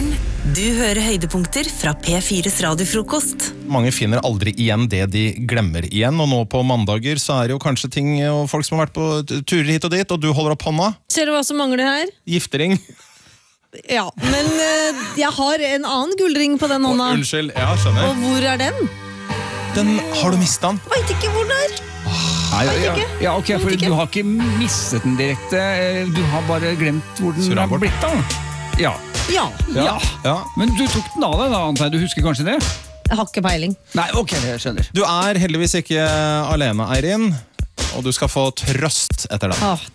morgen. Du hører høydepunkter fra P4's radiofrokost. Mange finner aldri igjen det de glemmer igjen, og nå på mandager så er det jo kanskje ting og folk som har vært på turer hit og dit, og du holder opp hånda. Ser du hva som mangler her? Giftering. Ja, men jeg har en annen gullring på den hånda. Unnskyld, ja, skjønner. Og hvor er den? Den, har du mistet den? Vet ikke hvor den er. Ja, ok, for du har ikke mistet den direkte. Du har bare glemt hvor den er blitt av. Ja. Ja, Ja. Men du tok den av deg da, antar jeg. Du husker kanskje det? jeg har ikke peiling. Nei, ok, jeg skjønner. Du er heldigvis ikke alene, Eirin, og du skal få trøst etter den.